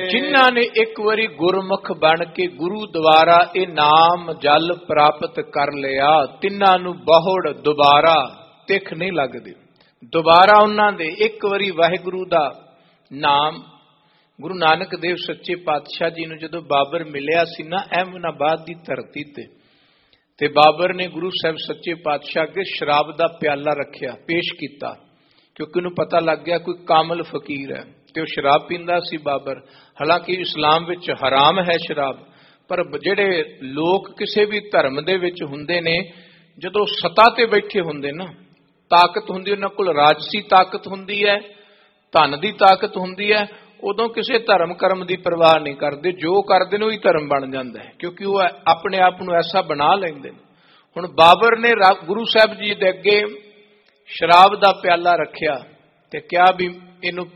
ਜਿਨ੍ਹਾਂ ਨੇ ਇੱਕ ਵਾਰੀ ਗੁਰਮੁਖ ਬਣ ਕੇ ਗੁਰੂ ਦੁਆਰਾ ਇਹ ਨਾਮ ਜਲ ਪ੍ਰਾਪਤ ਕਰ ਲਿਆ, ਤਿੰਨਾਂ ਨੂੰ ਬਹੁੜ ਦੁਬਾਰਾ ਤਿੱਖ ਨਹੀਂ ਲੱਗਦੀ। ਦੁਬਾਰਾ ਉਹਨਾਂ ਦੇ ਇੱਕ ਵਾਰੀ ਵਾਹਿਗੁਰੂ ਦਾ ਨਾਮ, ਗੁਰੂ ਨਾਨਕ ਦੇਵ ਸੱਚੇ ਪਾਤਸ਼ਾਹ ਜੀ ਨੂੰ ਜਦੋਂ ਬਾਬਰ ਮਿਲਿਆ ਸੀ ਨਾ ਅਹਿਮਦਾਬਾਦ ਦੀ ਧਰਤੀ ਤੇ ਬਾਬਰ ਨੇ ਗੁਰੂ ਸਾਹਿਬ ਸੱਚੇ ਪਾਤਸ਼ਾਹ ਅੱਗੇ ਸ਼ਰਾਬ ਦਾ ਪਿਆਲਾ ਰੱਖਿਆ, ਪੇਸ਼ ਕੀਤਾ, ਕਿਉਂਕਿ ਉਹਨੂੰ ਪਤਾ ਲੱਗ ਗਿਆ ਕੋਈ ਕਾਮਲ ਫਕੀਰ ਹੈ ਤੇ ਉਹ ਸ਼ਰਾਬ ਪੀਂਦਾ ਸੀ ਬਾਬਰ। ਹਾਲਾਂਕਿ ਇਸਲਾਮ ਵਿੱਚ ਹਰਾਮ ਹੈ ਸ਼ਰਾਬ, ਪਰ ਜਿਹੜੇ ਲੋਕ ਕਿਸੇ ਵੀ ਧਰਮ ਦੇ ਵਿੱਚ ਹੁੰਦੇ ਨੇ, ਜਦੋਂ ਸੱਤਾ ਤੇ ਬੈਠੇ ਹੁੰਦੇ ਨਾ, ਤਾਕਤ ਹੁੰਦੀ, ਉਹਨਾਂ ਕੋਲ ਰਾਜਸੀ ਤਾਕਤ ਹੁੰਦੀ ਹੈ, ਧਨ ਦੀ ਤਾਕਤ ਹੁੰਦੀ ਹੈ, ਉਦੋਂ ਕਿਸੇ ਧਰਮ ਕਰਮ ਦੀ ਪਰਵਾਹ ਨਹੀਂ ਕਰਦੇ, ਜੋ ਕਰਦੇ ਨੇ ਉਹੀ ਧਰਮ ਬਣ ਜਾਂਦਾ ਹੈ, ਕਿਉਂਕਿ ਉਹ ਆਪਣੇ ਆਪ ਨੂੰ ਐਸਾ ਬਣਾ ਲੈਂਦੇ ਨੇ। ਹੁਣ ਬਾਬਰ ਨੇ ਗੁਰੂ ਸਾਹਿਬ ਜੀ ਦੇ ਅੱਗੇ ਸ਼ਰਾਬ ਦਾ ਪਿਆਲਾ ਰੱਖਿਆ ਤੇ ਕਿਹਾ ਵੀ ਇਹਨੂੰ